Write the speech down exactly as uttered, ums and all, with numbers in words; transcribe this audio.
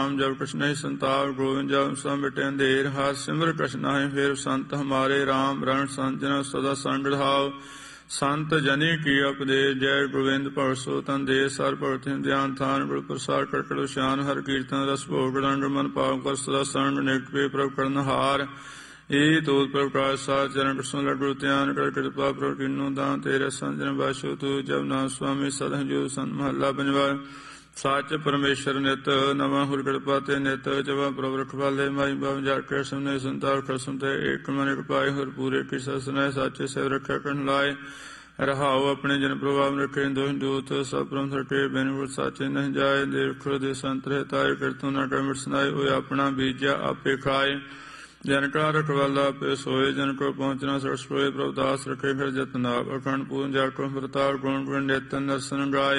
राम जब कृष्ण ही संताप गोविंद जब सब मिटे अंधेर हाथ सिमर कृष्ण है फिर संत हमारे राम रण संजन सदा संग धाव संत जनी की उपदेश जय गोविंद परसो तन दे सर प्रति ध्यान थान गुरु प्रसार कटकड़ श्यान हर कीर्तन रस भोग दंड मन पाव कर सदा संग निकटे प्रभ करण हार ए तोत प्रकाश सार चरण कृष्ण लड्डू त्यान कर कृपा प्रभ किन्नु दान तेरे संजन बाशो तू जब नाम स्वामी सदा जो संत महला पंजवा सच परमेश्वर नित नवा हुर कृपा ते नित जवा प्रभ रखवाले माई बाब जाके सुने संतार खसम ते एक मन कृपाए हुर पूरे किसा सुनाए साचे सेव रखा करन लाए रहाओ अपने जन प्रभाव रखे दोष दूत सब प्रम थके बिन साचे नहीं जाए देख दे संत रहताए करतु न कर सुनाए ओ अपना बीजा आपे खाए जन का रखवाला पे सोए जन को पहुंचना सर सोए प्रभुदास रखे फिर जतना अखंड पूजन जाको प्रताप गुण गुण नित नरसन गाय